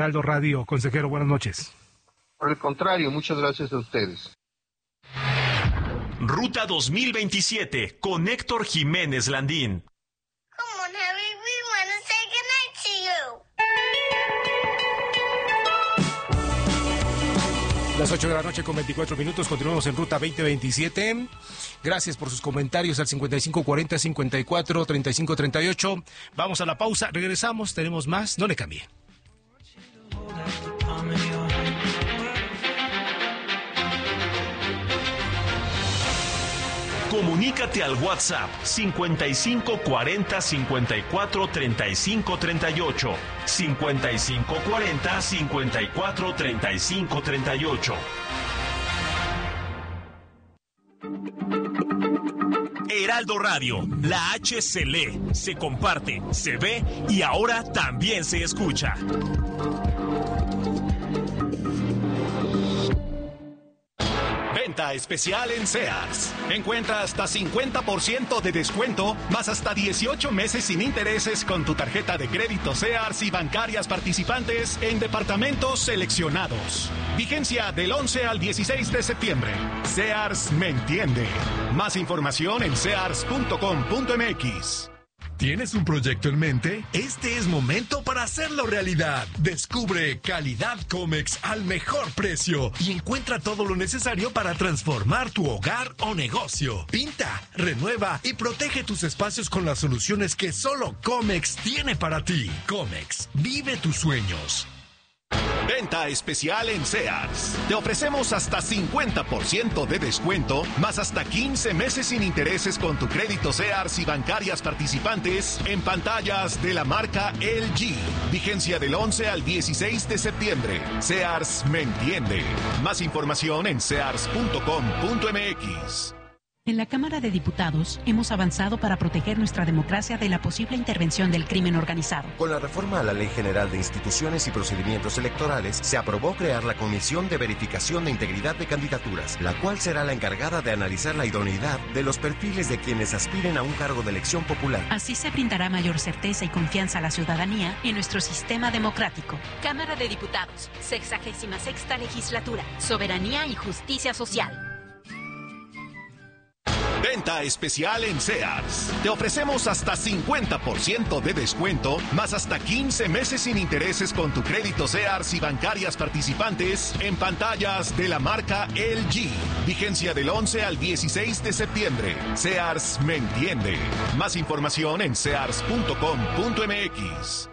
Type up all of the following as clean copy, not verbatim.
Heraldo Radio, consejero, buenas noches. Por el contrario, muchas gracias a ustedes. Ruta 2027 con Héctor Jiménez Landín. Come on, Harry, we want to say goodnight to you. Las 8 de la noche con 24 minutos, continuamos en Ruta 2027. Gracias por sus comentarios al 5540-54-3538. Vamos a la pausa, regresamos, tenemos más, no le cambie. Comunícate al WhatsApp 5540-54-3538. 5540-54-3538. Heraldo Radio, la H se lee, se comparte, se ve y ahora también se escucha. Venta especial en Sears. Encuentra hasta 50% de descuento, más hasta 18 meses sin intereses con tu tarjeta de crédito Sears y bancarias participantes en departamentos seleccionados. Vigencia del 11 al 16 de septiembre. Sears me entiende. Más información en sears.com.mx. ¿Tienes un proyecto en mente? Este es momento para hacerlo realidad. Descubre Calidad Comex al mejor precio y encuentra todo lo necesario para transformar tu hogar o negocio. Pinta, renueva y protege tus espacios con las soluciones que solo Comex tiene para ti. Comex, vive tus sueños. Venta especial en Sears. Te ofrecemos hasta 50% de descuento, más hasta 15 meses sin intereses con tu crédito Sears y bancarias participantes en pantallas de la marca LG. Vigencia del 11 al 16 de septiembre. Sears me entiende. Más información en sears.com.mx. En la Cámara de Diputados hemos avanzado para proteger nuestra democracia de la posible intervención del crimen organizado. Con la reforma a la Ley General de Instituciones y Procedimientos Electorales, se aprobó crear la Comisión de Verificación de Integridad de Candidaturas, la cual será la encargada de analizar la idoneidad de los perfiles de quienes aspiren a un cargo de elección popular. Así se brindará mayor certeza y confianza a la ciudadanía en nuestro sistema democrático. Cámara de Diputados, 66ª Legislatura, Soberanía y Justicia Social. Venta especial en Sears. Te ofrecemos hasta 50% de descuento, más hasta 15 meses sin intereses con tu crédito Sears y bancarias participantes en pantallas de la marca LG. Vigencia del 11 al 16 de septiembre. Sears me entiende. Más información en sears.com.mx.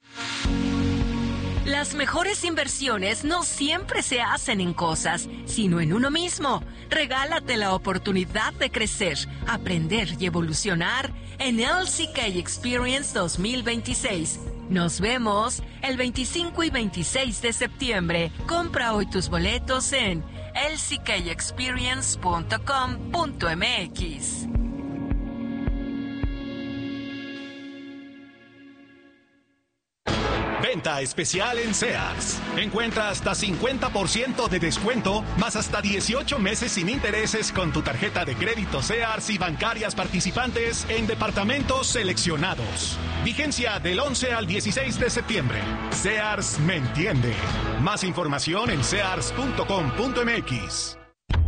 Las mejores inversiones no siempre se hacen en cosas, sino en uno mismo. Regálate la oportunidad de crecer, aprender y evolucionar en LCK Experience 2026. Nos vemos el 25 y 26 de septiembre. Compra hoy tus boletos en lckexperience.com.mx. Venta especial en Sears. Encuentra hasta 50% de descuento, más hasta 18 meses sin intereses con tu tarjeta de crédito Sears y bancarias participantes en departamentos seleccionados. Vigencia del 11 al 16 de septiembre. Sears me entiende. Más información en sears.com.mx.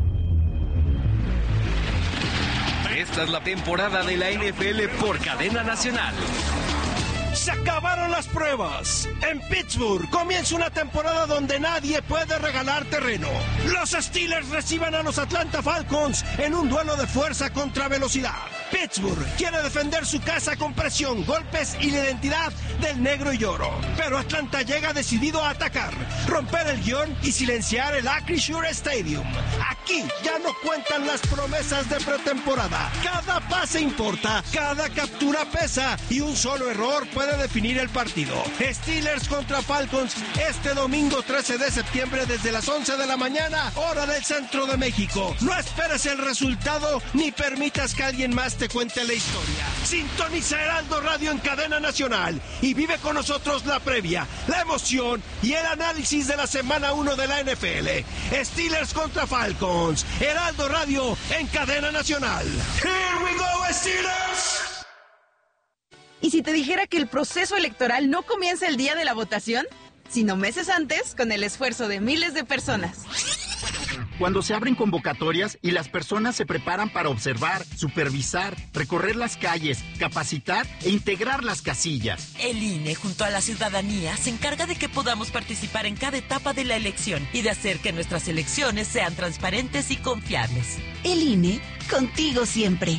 Esta es la temporada de la NFL por cadena nacional. Se acabaron las pruebas. En Pittsburgh comienza una temporada donde nadie puede regalar terreno. Los Steelers reciben a los Atlanta Falcons en un duelo de fuerza contra velocidad. Pittsburgh quiere defender su casa con presión, golpes y la identidad del negro y oro. Pero Atlanta llega decidido a atacar, romper el guión y silenciar el Acrisure Stadium. Aquí ya no cuentan las promesas de pretemporada. Cada pase importa, cada captura pesa y un solo error puede definir el partido. Steelers contra Falcons este domingo 13 de septiembre desde las 11 de la mañana, hora del centro de México. No esperes el resultado ni permitas que alguien más te cuente la historia. Sintoniza Heraldo Radio en cadena nacional y vive con nosotros la previa, la emoción y el análisis de la semana 1 de la NFL. Steelers contra Falcons. Heraldo Radio en cadena nacional. Here we go, Steelers. ¿Y si te dijera que el proceso electoral no comienza el día de la votación? sino meses antes con el esfuerzo de miles de personas. Cuando se abren convocatorias y las personas se preparan para observar, supervisar, recorrer las calles, capacitar e integrar las casillas. El INE, junto a la ciudadanía, se encarga de que podamos participar en cada etapa de la elección y de hacer que nuestras elecciones sean transparentes y confiables. El INE, contigo siempre.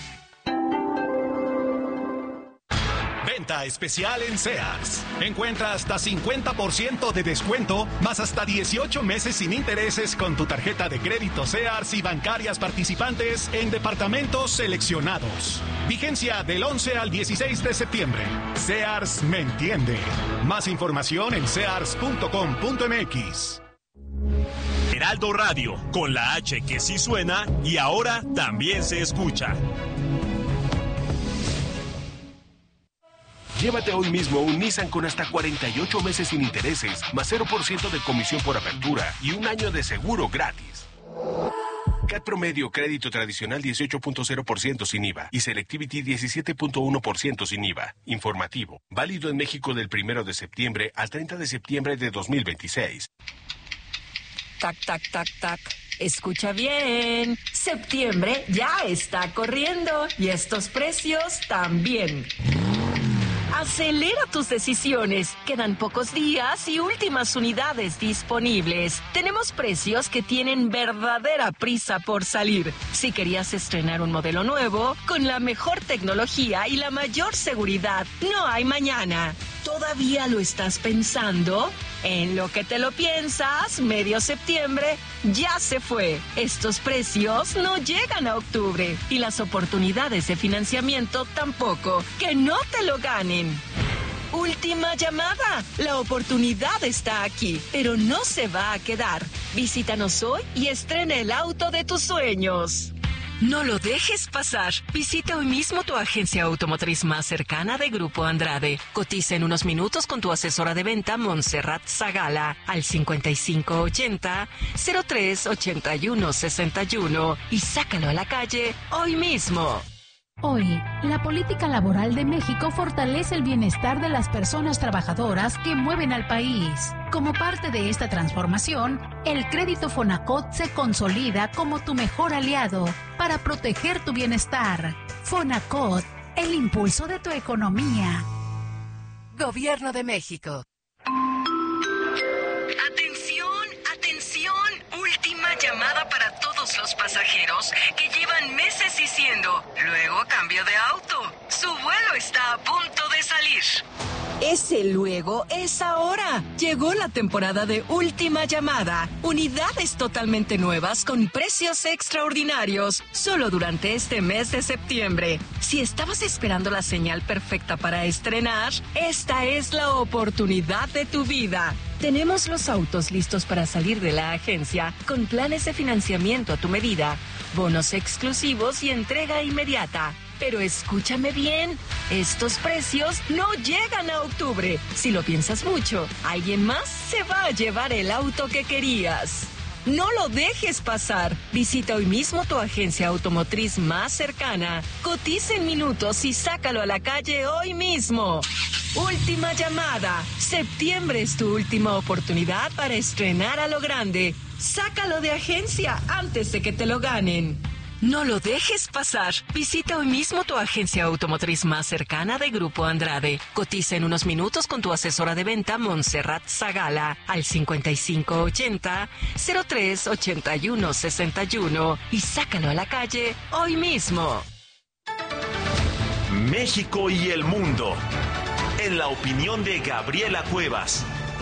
Venta especial en Sears. Encuentra hasta 50% de descuento, más hasta 18 meses sin intereses con tu tarjeta de crédito Sears y bancarias participantes en departamentos seleccionados. Vigencia del 11 al 16 de septiembre. Sears me entiende. Más información en sears.com.mx. Heraldo Radio, con la H que sí suena y ahora también se escucha. Llévate hoy mismo un Nissan con hasta 48 meses sin intereses, más 0% de comisión por apertura y un año de seguro gratis. CAT promedio crédito tradicional 18.0% sin IVA y Selectivity 17.1% sin IVA. Informativo. Válido en México del 1 de septiembre al 30 de septiembre de 2026. Tac, tac, tac, tac. Escucha bien. Septiembre ya está corriendo y estos precios también. Acelera tus decisiones. Quedan pocos días y últimas unidades disponibles. Tenemos precios que tienen verdadera prisa por salir. Si querías estrenar un modelo nuevo, con la mejor tecnología y la mayor seguridad, no hay mañana. ¿Todavía lo estás pensando? En lo que te lo piensas, medio septiembre ya se fue. Estos precios no llegan a octubre y las oportunidades de financiamiento tampoco. ¡Que no te lo ganen! Última llamada. La oportunidad está aquí, pero no se va a quedar. Visítanos hoy y estrena el auto de tus sueños. No lo dejes pasar. Visita hoy mismo tu agencia automotriz más cercana de Grupo Andrade. Cotiza en unos minutos con tu asesora de venta, Montserrat Zagala, al 5580-038161 y sácalo a la calle hoy mismo. Hoy, la política laboral de México fortalece el bienestar de las personas trabajadoras que mueven al país. Como parte de esta transformación, el crédito Fonacot se consolida como tu mejor aliado para proteger tu bienestar. Fonacot, el impulso de tu economía. Gobierno de México. Atención, atención. Última llamada para todos los pasajeros que llevan meses diciendo, luego cambio de auto. Su vuelo está a punto de salir. Ese luego es ahora. Llegó la temporada de última llamada. Unidades totalmente nuevas con precios extraordinarios. Solo durante este mes de septiembre. Si estabas esperando la señal perfecta para estrenar, esta es la oportunidad de tu vida. Tenemos los autos listos para salir de la agencia con planes de financiamiento a tu medida, bonos exclusivos y entrega inmediata. Pero escúchame bien, estos precios no llegan a octubre. Si lo piensas mucho, alguien más se va a llevar el auto que querías. No lo dejes pasar. Visita hoy mismo tu agencia automotriz más cercana. Cotiza en minutos y sácalo a la calle hoy mismo. Última llamada. Septiembre es tu última oportunidad para estrenar a lo grande. Sácalo de agencia antes de que te lo ganen. No lo dejes pasar. Visita hoy mismo tu agencia automotriz más cercana de Grupo Andrade. Cotiza en unos minutos con tu asesora de venta, Montserrat Zagala, al 5580-038161 y sácalo a la calle hoy mismo. México y el mundo. En la opinión de Gabriela Cuevas.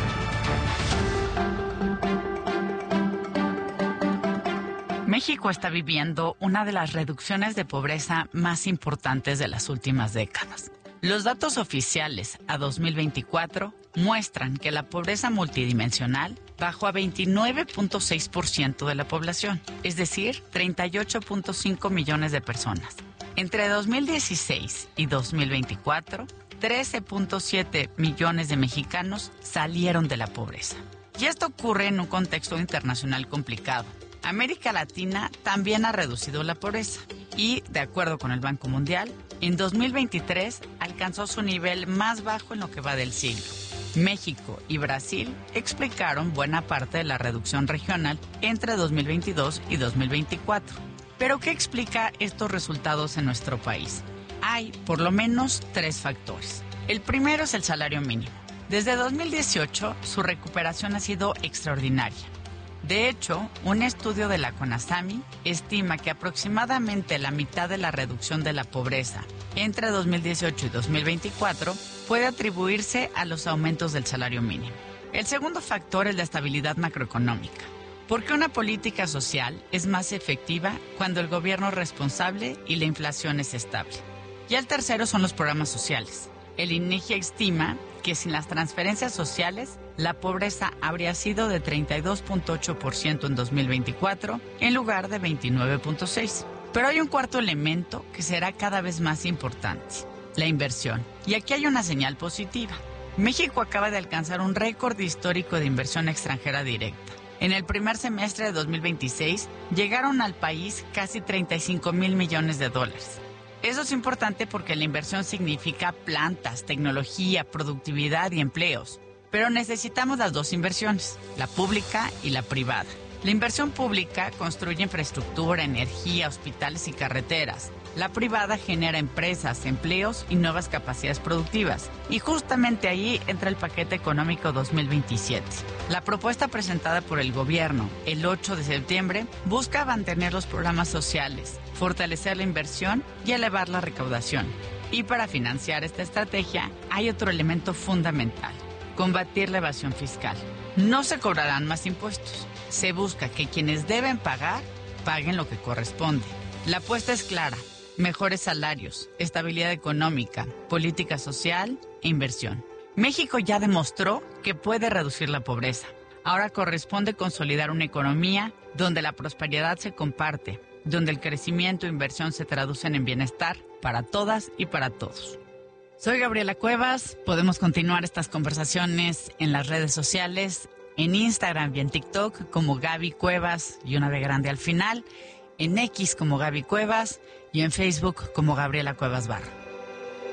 México está viviendo una de las reducciones de pobreza más importantes de las últimas décadas. Los datos oficiales a 2024 muestran que la pobreza multidimensional bajó a 29.6% de la población, es decir, 38.5 millones de personas. Entre 2016 y 2024, 13.7 millones de mexicanos salieron de la pobreza. Y esto ocurre en un contexto internacional complicado. América Latina también ha reducido la pobreza y, de acuerdo con el Banco Mundial, en 2023 alcanzó su nivel más bajo en lo que va del siglo. México y Brasil explicaron buena parte de la reducción regional entre 2022 y 2024. ¿Pero qué explica estos resultados en nuestro país? Hay por lo menos 3 factores. El primero es el salario mínimo. Desde 2018, su recuperación ha sido extraordinaria. De hecho, un estudio de la CONASAMI estima que aproximadamente la mitad de la reducción de la pobreza entre 2018 y 2024 puede atribuirse a los aumentos del salario mínimo. El segundo factor es la estabilidad macroeconómica, porque una política social es más efectiva cuando el gobierno es responsable y la inflación es estable. Y el tercero son los programas sociales. El INEGI estima que sin las transferencias sociales, la pobreza habría sido de 32.8% en 2024 en lugar de 29.6%. Pero hay un cuarto elemento que será cada vez más importante, la inversión. Y aquí hay una señal positiva. México acaba de alcanzar un récord histórico de inversión extranjera directa. En el primer semestre de 2026 llegaron al país casi 35,000 millones de dólares. Eso es importante porque la inversión significa plantas, tecnología, productividad y empleos. Pero necesitamos las dos inversiones, la pública y la privada. La inversión pública construye infraestructura, energía, hospitales y carreteras. La privada genera empresas, empleos y nuevas capacidades productivas. Y justamente ahí entra el paquete económico 2027. La propuesta presentada por el gobierno el 8 de septiembre busca mantener los programas sociales, fortalecer la inversión y elevar la recaudación. Y para financiar esta estrategia hay otro elemento fundamental: combatir la evasión fiscal. No se cobrarán más impuestos. Se busca que quienes deben pagar, paguen lo que corresponde. La apuesta es clara: mejores salarios, estabilidad económica, política social e inversión. México ya demostró que puede reducir la pobreza. Ahora corresponde consolidar una economía donde la prosperidad se comparte, donde el crecimiento e inversión se traducen en bienestar para todas y para todos. Soy Gabriela Cuevas. Podemos continuar estas conversaciones en las redes sociales, en Instagram y en TikTok como Gaby Cuevas y una B grande al final, en X como Gaby Cuevas y en Facebook como Gabriela Cuevas Barra.